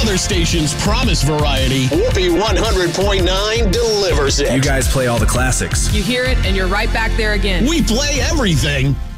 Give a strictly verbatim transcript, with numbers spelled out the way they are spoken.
Other stations promise variety. Whoopee one hundred point nine delivers it. You guys play all the classics. You hear it, and you're right back there again. We play everything.